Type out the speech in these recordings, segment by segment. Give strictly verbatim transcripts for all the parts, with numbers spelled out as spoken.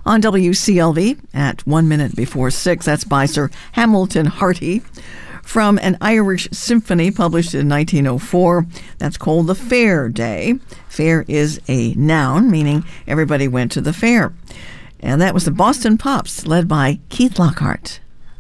On W C L V at one minute before six. That's by Sir Hamilton Harty. From an Irish symphony published in nineteen oh four. That's called the Fair Day. Fair is a noun, meaning everybody went to the fair. And that was the Boston Pops, led by Keith Lockhart.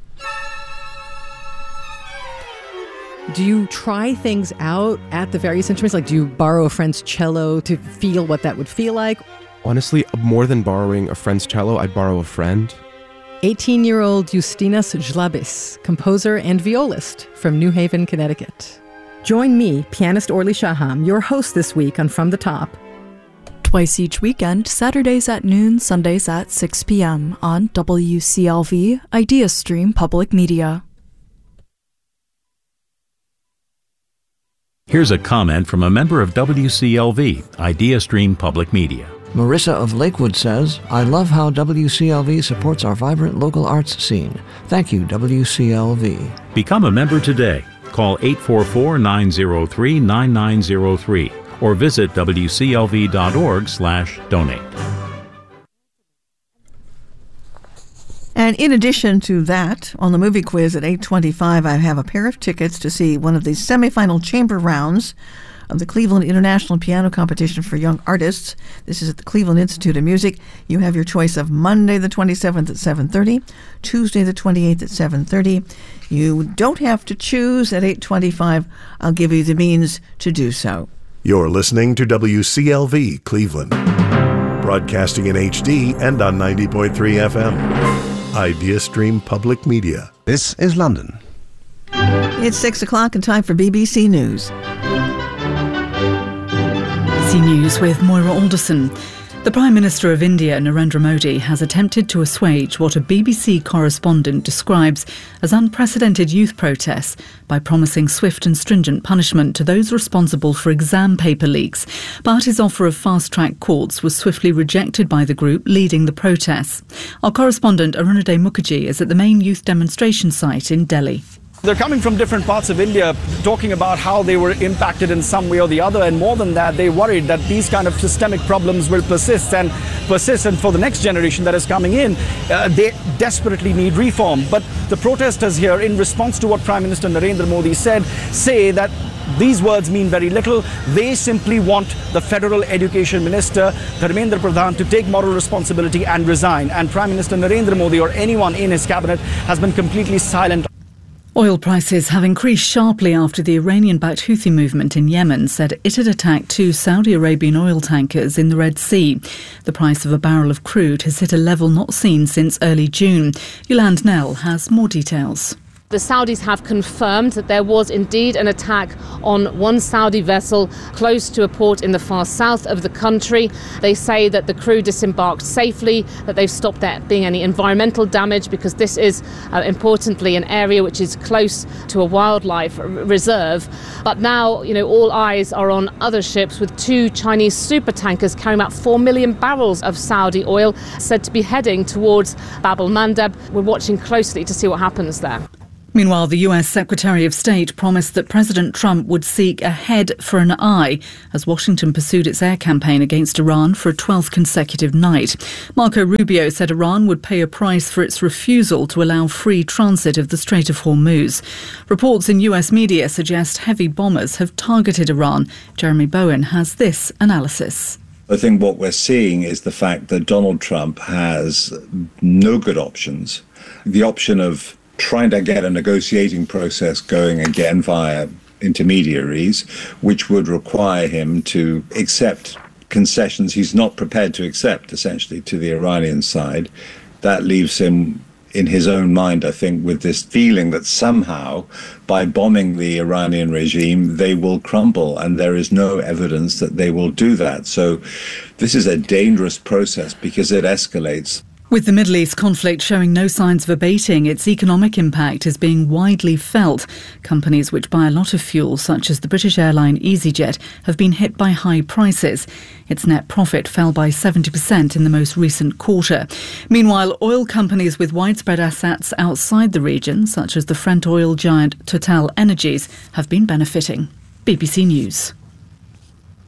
Do you try things out at the various instruments? Like, do you borrow a friend's cello to feel what that would feel like? Honestly, more than borrowing a friend's cello, I'd borrow a friend. eighteen-year-old Justinas Žlabis, composer and violist from New Haven, Connecticut. Join me, pianist Orly Shaham, your host this week on From the Top. Twice each weekend, Saturdays at noon, Sundays at six p.m. on W C L V, IdeaStream Public Media. Here's a comment from a member of W C L V, IdeaStream Public Media. Marissa of Lakewood says, I love how W C L V supports our vibrant local arts scene. Thank you, W C L V. Become a member today. Call eight four four, nine zero three, nine nine zero three or visit W C L V dot org slash donate. And in addition to that, on the movie quiz at eight twenty-five, I have a pair of tickets to see one of the semifinal chamber rounds of the Cleveland International Piano Competition for Young Artists. This is at the Cleveland Institute of Music. You have your choice of Monday the twenty-seventh at seven thirty, Tuesday the twenty-eighth at seven thirty. You don't have to choose at eight twenty-five. I'll give you the means to do so. You're listening to W C L V Cleveland, broadcasting in H D and on ninety point three F M. IdeaStream Public Media. This is London. It's six o'clock and time for B B C News. B B C News with Moira Alderson. The Prime Minister of India, Narendra Modi, has attempted to assuage what a B B C correspondent describes as unprecedented youth protests by promising swift and stringent punishment to those responsible for exam paper leaks. But his offer of fast-track courts was swiftly rejected by the group leading the protests. Our correspondent Arunade Mukherjee is at the main youth demonstration site in Delhi. They're coming from different parts of India, talking about how they were impacted in some way or the other. And more than that, they worried that these kind of systemic problems will persist and persist. And for the next generation that is coming in, uh, they desperately need reform. But the protesters here, in response to what Prime Minister Narendra Modi said, say that these words mean very little. They simply want the Federal Education Minister, Dharmendra Pradhan, to take moral responsibility and resign. And Prime Minister Narendra Modi or anyone in his cabinet has been completely silent. Oil prices have increased sharply after the Iranian-backed Houthi movement in Yemen said it had attacked two Saudi Arabian oil tankers in the Red Sea. The price of a barrel of crude has hit a level not seen since early June. Yolande Nell has more details. The Saudis have confirmed that there was indeed an attack on one Saudi vessel close to a port in the far south of the country. They say that the crew disembarked safely, that they've stopped there being any environmental damage because this is, uh, importantly, an area which is close to a wildlife reserve. But now, you know, all eyes are on other ships with two Chinese super tankers carrying about four million barrels of Saudi oil said to be heading towards Bab el-Mandeb. We're watching closely to see what happens there. Meanwhile, the U S Secretary of State promised that President Trump would seek a head for an eye as Washington pursued its air campaign against Iran for a twelfth consecutive night. Marco Rubio said Iran would pay a price for its refusal to allow free transit of the Strait of Hormuz. Reports in U S media suggest heavy bombers have targeted Iran. Jeremy Bowen has this analysis. I think what we're seeing is the fact that Donald Trump has no good options. The option of trying to get a negotiating process going again via intermediaries, which would require him to accept concessions he's not prepared to accept, essentially, to the Iranian side. That leaves him in his own mind, I think, with this feeling that somehow, by bombing the Iranian regime, they will crumble, and there is no evidence that they will do that. So this is a dangerous process because it escalates. With the Middle East conflict showing no signs of abating, its economic impact is being widely felt. Companies which buy a lot of fuel, such as the British airline EasyJet, have been hit by high prices. Its net profit fell by seventy percent in the most recent quarter. Meanwhile, oil companies with widespread assets outside the region, such as the French oil giant Total Energies, have been benefiting. B B C News.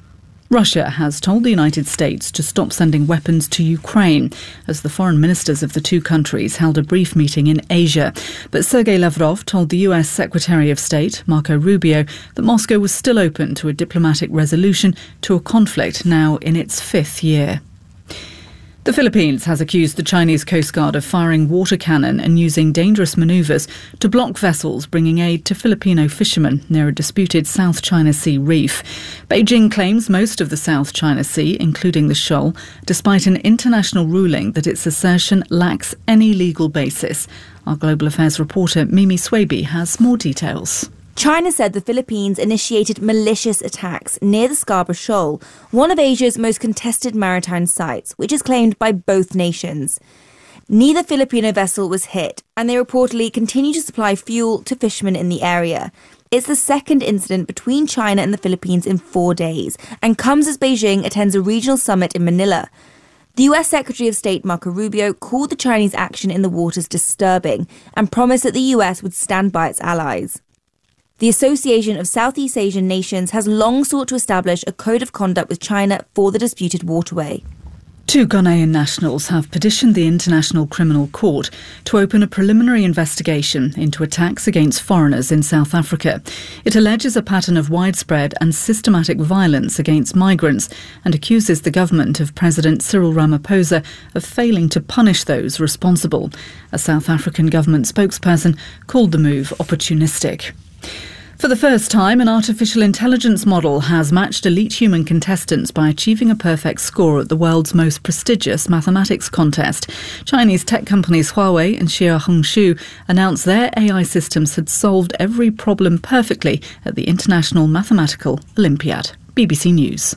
Russia has told the United States to stop sending weapons to Ukraine as the foreign ministers of the two countries held a brief meeting in Asia. But Sergei Lavrov told the U S Secretary of State, Marco Rubio, that Moscow was still open to a diplomatic resolution to a conflict now in its fifth year. The Philippines has accused the Chinese Coast Guard of firing water cannon and using dangerous manoeuvres to block vessels bringing aid to Filipino fishermen near a disputed South China Sea reef. Beijing claims most of the South China Sea, including the shoal, despite an international ruling that its assertion lacks any legal basis. Our Global Affairs reporter Mimi Swaby has more details. China said the Philippines initiated malicious attacks near the Scarborough Shoal, one of Asia's most contested maritime sites, which is claimed by both nations. Neither Filipino vessel was hit, and they reportedly continue to supply fuel to fishermen in the area. It's the second incident between China and the Philippines in four days, and comes as Beijing attends a regional summit in Manila. The U S Secretary of State Marco Rubio called the Chinese action in the waters disturbing and promised that the U S would stand by its allies. The Association of Southeast Asian Nations has long sought to establish a code of conduct with China for the disputed waterway. Two Ghanaian nationals have petitioned the International Criminal Court to open a preliminary investigation into attacks against foreigners in South Africa. It alleges a pattern of widespread and systematic violence against migrants and accuses the government of President Cyril Ramaphosa of failing to punish those responsible. A South African government spokesperson called the move opportunistic. For the first time, an artificial intelligence model has matched elite human contestants by achieving a perfect score at the world's most prestigious mathematics contest. Chinese tech companies Huawei and Xia Hongshu announced their A I systems had solved every problem perfectly at the International Mathematical Olympiad. B B C News.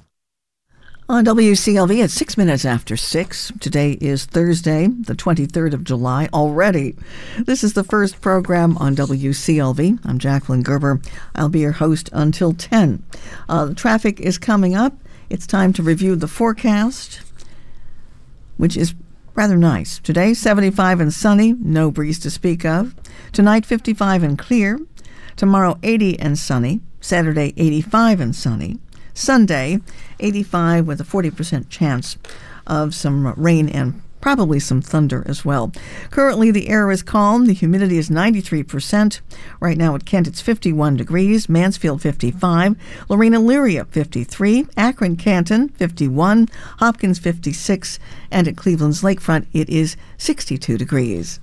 On W C L V at six minutes after six. Today is Thursday, the twenty-third of July already. This is the first program on W C L V. I'm Jacqueline Gerber. I'll be your host until ten. Uh, the traffic is coming up. It's time to review the forecast, which is rather nice. Today, seventy-five and sunny, no breeze to speak of. Tonight, fifty-five and clear. Tomorrow, eighty and sunny. Saturday, eighty-five and sunny. Sunday, eighty-five with a forty percent chance of some rain and probably some thunder as well. Currently, the air is calm. The humidity is ninety-three percent. Right now at Kent, it's fifty-one degrees. Mansfield, fifty-five. Lorena Lyria, fifty-three. Akron, Canton, fifty-one. Hopkins, fifty-six. And at Cleveland's lakefront, it is sixty-two degrees.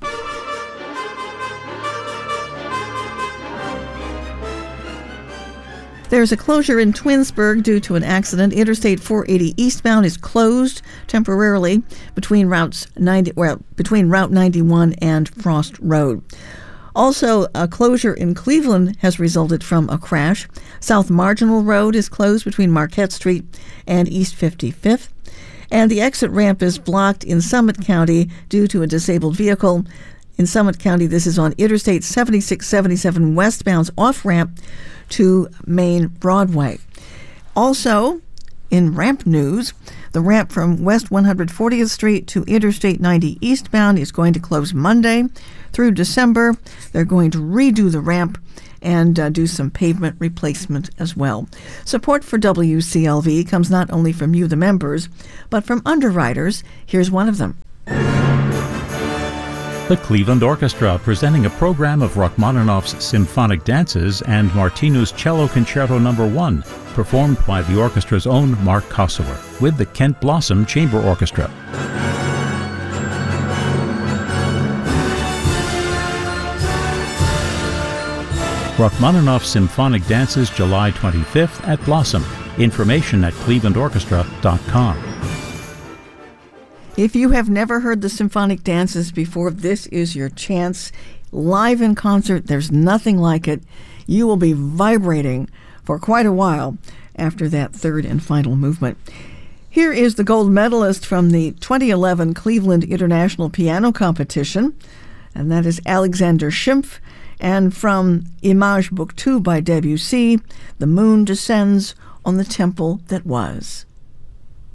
There's a closure in Twinsburg due to an accident. Interstate four eighty eastbound is closed temporarily between routes ninety, well, between Route ninety-one and Frost Road. Also, a closure in Cleveland has resulted from a crash. South Marginal Road is closed between Marquette Street and East fifty-fifth. And the exit ramp is blocked in Summit County due to a disabled vehicle. In Summit County, this is on Interstate seventy-six seventy-seven westbound's off-ramp to Main Broadway. Also, in ramp news, the ramp from West one hundred fortieth Street to Interstate ninety eastbound is going to close Monday through December. They're going to redo the ramp and uh, do some pavement replacement as well. Support for W C L V comes not only from you, the members, but from underwriters. Here's one of them. The Cleveland Orchestra, presenting a program of Rachmaninoff's symphonic dances and Martinu's Cello Concerto Number one, performed by the orchestra's own Mark Kosover, with the Kent Blossom Chamber Orchestra. Rachmaninoff Symphonic Dances, July twenty-fifth at Blossom. Information at cleveland orchestra dot com. If you have never heard the symphonic dances before, this is your chance. Live in concert, there's nothing like it. You will be vibrating for quite a while after that third and final movement. Here is the gold medalist from the twenty eleven Cleveland International Piano Competition, and that is Alexander Schimpf. And from Image Book two by Debussy, The Moon Descends on the Temple That Was.